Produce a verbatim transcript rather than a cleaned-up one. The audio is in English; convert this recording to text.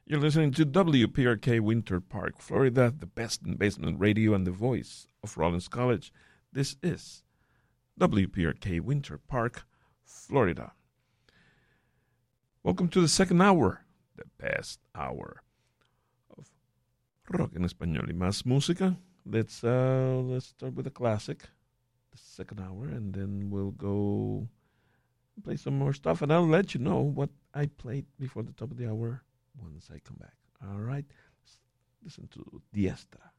You're listening to W P R K Winter Park, Florida, the best in basement radio and the voice of Rollins College. This is W P R K Winter Park, Florida. Welcome to the second hour, the best hour of rock en español y más música. Let's uh, let's start with a classic, the second hour, and then we'll go play some more stuff, and I'll let you know what I played before the top of the hour once I come back. All right, let's listen to Diestra.